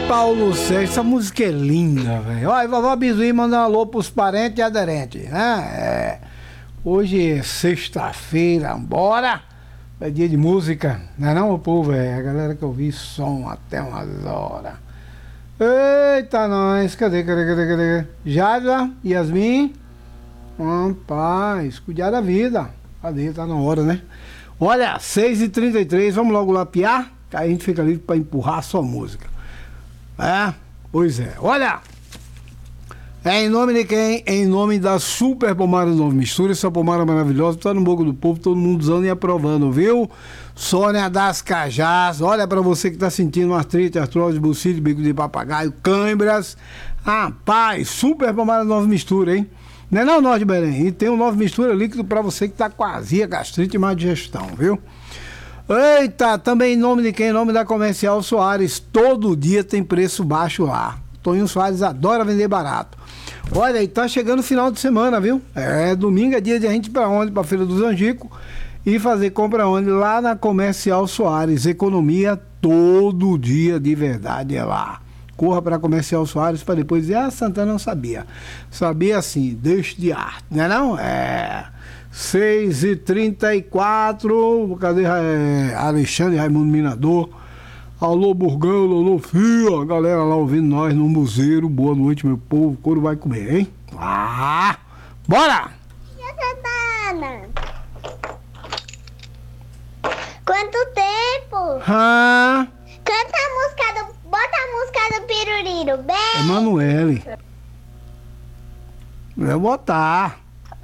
Paulo Sérgio, essa música é linda, velho. Olha, vovó Bizuí manda um alô pros parentes e aderentes, né? Hoje é sexta-feira, bora! É dia de música, não é não, o povo? É a galera que ouvi som até umas horas. Eita, nós, cadê? Jadla, Yasmin, rapaz, cuidar da vida. Cadê? Tá na hora, né? Olha, 6h33, vamos logo lapiar, que aí a gente fica livre pra empurrar só música. Pois é. Olha, em nome de quem? Em nome da Super Pomada Nova Mistura, essa pomada maravilhosa, tá no boca do povo, todo mundo usando e aprovando, viu? Sônia das Cajás, olha pra você que tá sentindo artrite, artrose, bucite, bico de papagaio, câimbras. Rapaz, Super Pomada Nova Mistura, hein? Não é não, Norte Belém? E tem um Nova Mistura líquido pra você que tá com azia, gastrite e má digestão, viu? Eita, também em nome de quem? Em nome da Comercial Soares, todo dia tem preço baixo lá. Toninho Soares adora vender barato. Olha, e tá chegando o final de semana, viu? Domingo é dia de a gente ir pra onde? Pra Feira dos Angicos e fazer compra onde? Lá na Comercial Soares. Economia todo dia de verdade é lá. Corra pra Comercial Soares para depois dizer, Santana não sabia. Sabia sim, deixe de arte, não é não? 6h34, cadê Alexandre Raimundo Minador? Alô Burgão, alô Fio, a galera lá ouvindo nós no Museiro. Boa noite, meu povo, o couro vai comer, hein? Bora! Santana! Quanto tempo? Canta a música bota a música do Piruliro, bem? Emanuele. Vai botar.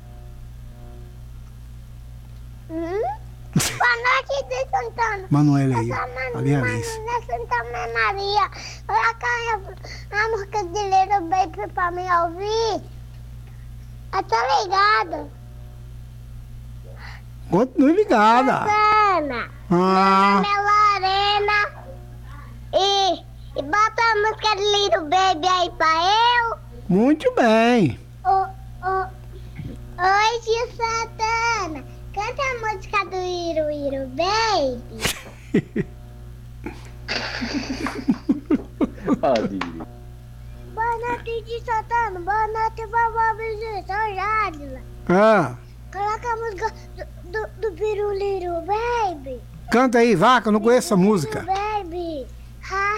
Boa noite de Santana. Manuela aí, ali a Alice. Santana Maria. A música de Little Baby pra me ouvir. Eu tô ligada. Continue ligada. Santana. Meu nome é Lorena. E bota a música de Little Baby aí pra eu. Muito bem. Oi, tio Santana. Canta a música do Iru Baby. Boa noite, tio Santana. Boa noite, vovó Bizu. Sou Jadla. Coloca a música do Piruliro Baby. Canta aí, vaca, eu não conheço essa música. Baby.